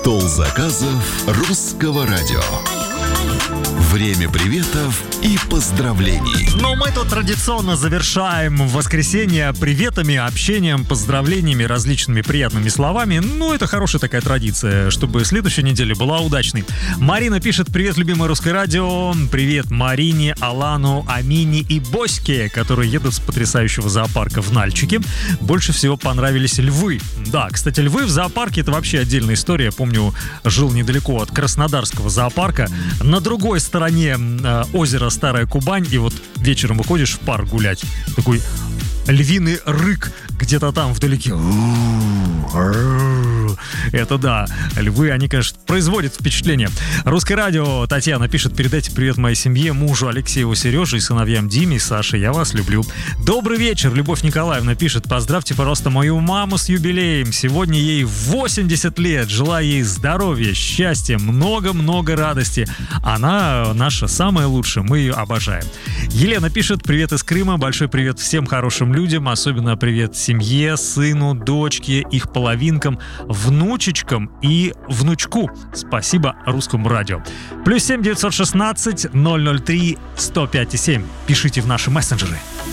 Стол заказов Русского радио. Время приветов и поздравлений. Но мы тут традиционно завершаем воскресенье приветами, общением, поздравлениями, различными приятными словами. Ну, это хорошая такая традиция, чтобы следующая неделя была удачной. Марина пишет: привет, любимое Русское радио. Привет Марине, Алану, Амине и Боське, которые едут с потрясающего зоопарка в Нальчике. Больше всего понравились львы. Да, кстати, львы в зоопарке — это вообще отдельная история. Я помню, жил недалеко от Краснодарского зоопарка. На другой стороне озера Старая Кубань, и вот вечером выходишь в парк гулять, такой львиный рык где-то там вдалеке. Это да, львы, они, конечно, производят впечатление. Русское радио. Татьяна пишет: передайте привет моей семье, мужу Алексею, Сереже и сыновьям Диме и Саше. Я вас люблю. Добрый вечер. Любовь Николаевна пишет: поздравьте, пожалуйста, мою маму с юбилеем. Сегодня ей 80 лет. Желаю ей здоровья, счастья, много-много радости. Она наша самая лучшая. Мы ее обожаем. Елена пишет: привет из Крыма. Большой привет всем хорошим людям. Особенно привет семье, сыну, дочке, их половинкам, внучечкам и внучку. Спасибо Русскому радио. +7 916 003 105 7. Пишите в наши мессенджеры.